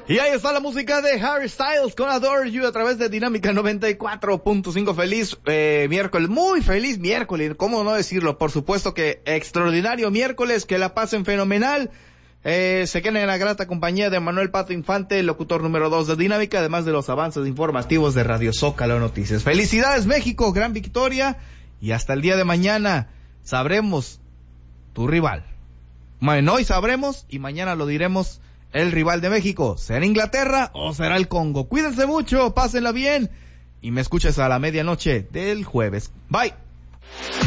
Y ahí está la música de Harry Styles con Adore You a través de Dinámica 94.5. Feliz miércoles, muy feliz miércoles, ¿cómo no decirlo? Por supuesto que extraordinario miércoles, que la pasen fenomenal. Se queden en la grata compañía de Manuel Pato Infante, locutor número 2 de Dinámica, además de los avances informativos de Radio Zócalo Noticias. Felicidades México, gran victoria, y hasta el día de mañana sabremos tu rival. Bueno, hoy sabremos y mañana lo diremos. El rival de México, ¿será Inglaterra o será el Congo? Cuídense mucho, pásenla bien y me escuches a la medianoche del jueves. Bye.